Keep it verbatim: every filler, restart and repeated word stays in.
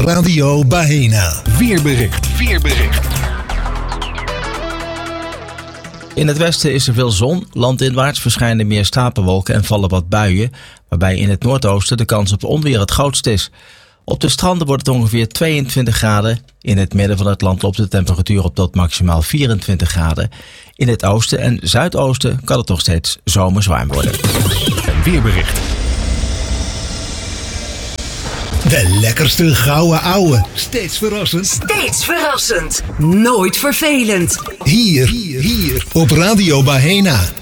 Radio Bahena. Weerbericht. Weerbericht. In het westen is er veel zon. Landinwaarts verschijnen meer stapelwolken en vallen wat buien, waarbij in het noordoosten de kans op onweer het grootst is. Op de stranden wordt het ongeveer tweeëntwintig graden. In het midden van het land loopt de temperatuur op tot maximaal vierentwintig graden. In het oosten en zuidoosten kan het nog steeds zomers warm worden. Weerbericht. De lekkerste gouden ouwe. Steeds verrassend. Steeds verrassend. Nooit vervelend. Hier, hier, hier op Radio Bahena.